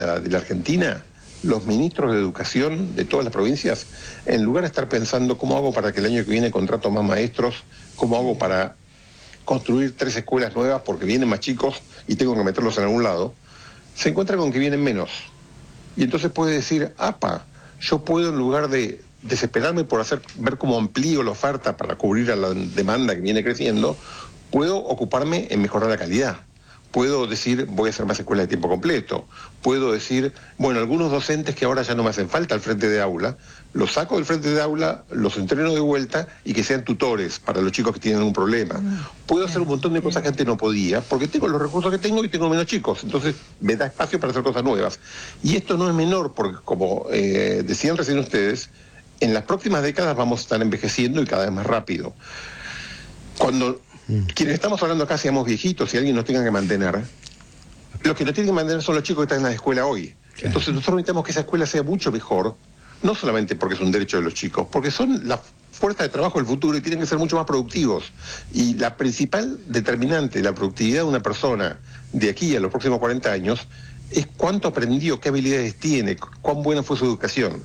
de la Argentina, los ministros de educación de todas las provincias, en lugar de estar pensando cómo hago para que el año que viene contrato más maestros, cómo hago para construir 3 escuelas nuevas porque vienen más chicos y tengo que meterlos en algún lado, se encuentra con que vienen menos. Y entonces puede decir, apa, yo puedo, en lugar de desesperarme por ver cómo amplío la oferta para cubrir a la demanda que viene creciendo, puedo ocuparme en mejorar la calidad. Puedo decir, voy a hacer más escuelas de tiempo completo. Puedo decir, bueno, algunos docentes que ahora ya no me hacen falta al frente de aula, los saco del frente de aula, los entreno de vuelta y que sean tutores para los chicos que tienen un problema. Puedo hacer un montón de cosas que antes no podía, porque tengo los recursos que tengo y tengo menos chicos. Entonces me da espacio para hacer cosas nuevas. Y esto no es menor, porque como decían recién ustedes, en las próximas décadas vamos a estar envejeciendo y cada vez más rápido. Cuando quienes estamos hablando acá seamos viejitos y alguien nos tenga que mantener, los que nos tienen que mantener son los chicos que están en la escuela hoy. Claro. Entonces nosotros necesitamos que esa escuela sea mucho mejor, no solamente porque es un derecho de los chicos, porque son la fuerza de trabajo del futuro y tienen que ser mucho más productivos. Y la principal determinante de la productividad de una persona de aquí a los próximos 40 años es cuánto aprendió, qué habilidades tiene, cuán buena fue su educación.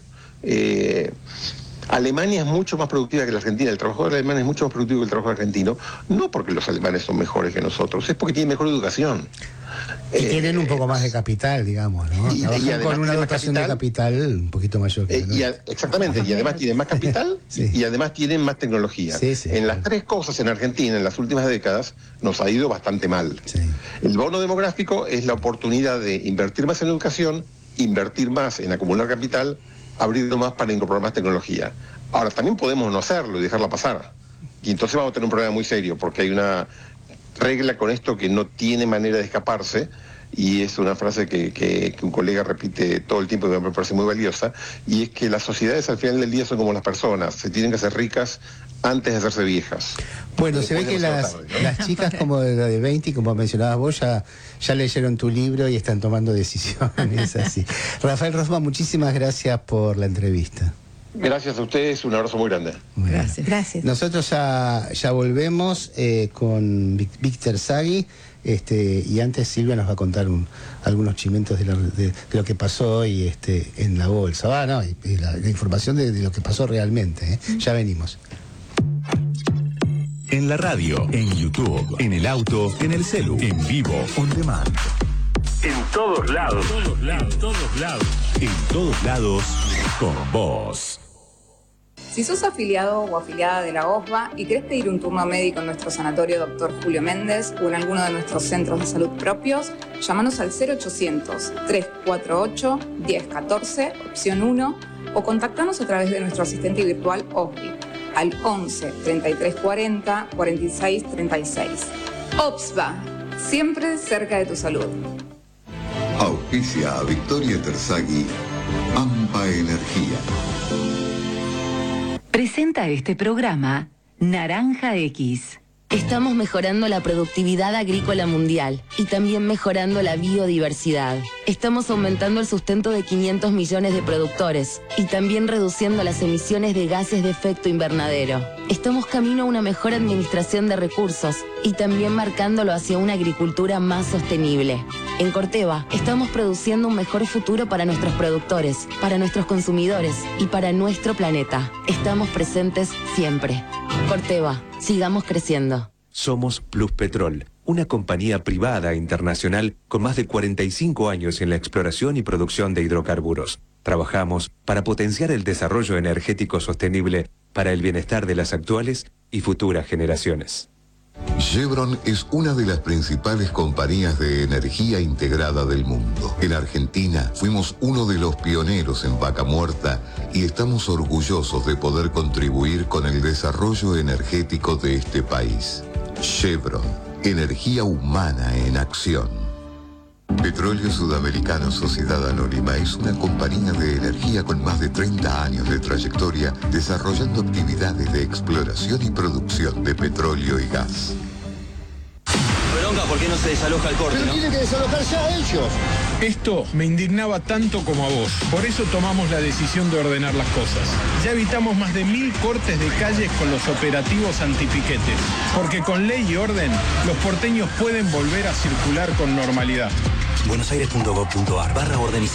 Alemania es mucho más productiva que la Argentina, el trabajador alemán es mucho más productivo que el trabajador argentino, no porque los alemanes son mejores que nosotros, es porque tienen mejor educación. Y tienen un poco más de capital, digamos, ¿no? Trabajan con una dotación de capital un poquito mayor que exactamente, y además tienen más capital sí. Y además tienen más tecnología. Sí, sí, en las 3 cosas en Argentina, en las últimas décadas, nos ha ido bastante mal. Sí. El bono demográfico es la oportunidad de invertir más en educación, invertir más en acumular capital, abrirlo más para incorporar más tecnología. Ahora, también podemos no hacerlo y dejarla pasar. Y entonces vamos a tener un problema muy serio, porque hay una regla con esto que no tiene manera de escaparse, y es una frase que un colega repite todo el tiempo y me parece muy valiosa, y es que las sociedades al final del día son como las personas, se tienen que hacer ricas antes de hacerse viejas. Bueno, se ve que las chicas como de 20, como mencionabas vos, ya leyeron tu libro y están tomando decisiones así. Rafael Rosma, muchísimas gracias por la entrevista. Gracias a ustedes, un abrazo muy grande. Bueno, gracias. Nosotros ya volvemos con Víctor Sagui, y antes Silvia nos va a contar algunos chimentos de lo que pasó hoy en la bolsa, ¿no? y la información de lo que pasó realmente. Ya venimos. En la radio, en YouTube, en el auto, en el celu, en vivo, on demand. En todos lados. En todos lados, con vos. Si sos afiliado o afiliada de la OSBA y querés pedir un turno médico en nuestro sanatorio Dr. Julio Méndez o en alguno de nuestros centros de salud propios, llámanos al 0800-348-1014, opción 1, o contactanos a través de nuestro asistente virtual OSBI al 11 33 40 46 36. OPSBA, siempre cerca de tu salud. Auspicia a Victoria Terzaghi, Pampa Energía. Presenta este programa Naranja X. Estamos mejorando la productividad agrícola mundial y también mejorando la biodiversidad. Estamos aumentando el sustento de 500 millones de productores y también reduciendo las emisiones de gases de efecto invernadero. Estamos camino a una mejor administración de recursos y también marcándolo hacia una agricultura más sostenible. En Corteva estamos produciendo un mejor futuro para nuestros productores, para nuestros consumidores y para nuestro planeta. Estamos presentes siempre. Corteva, sigamos creciendo. Somos Pluspetrol, una compañía privada internacional con más de 45 años en la exploración y producción de hidrocarburos. Trabajamos para potenciar el desarrollo energético sostenible para el bienestar de las actuales y futuras generaciones. Chevron es una de las principales compañías de energía integrada del mundo. En Argentina fuimos uno de los pioneros en Vaca Muerta y estamos orgullosos de poder contribuir con el desarrollo energético de este país. Chevron, energía humana en acción. Petróleo Sudamericano Sociedad Anónima es una compañía de energía con más de 30 años de trayectoria desarrollando actividades de exploración y producción de petróleo y gas. Bronca, ¿por qué no se desaloja el corte? Pero tienen que desalojar ya ellos. Esto me indignaba tanto como a vos. Por eso tomamos la decisión de ordenar las cosas. Ya evitamos más de 1000 cortes de calles con los operativos antipiquetes. Porque con ley y orden, los porteños pueden volver a circular con normalidad. buenosaires.gov.ar/orden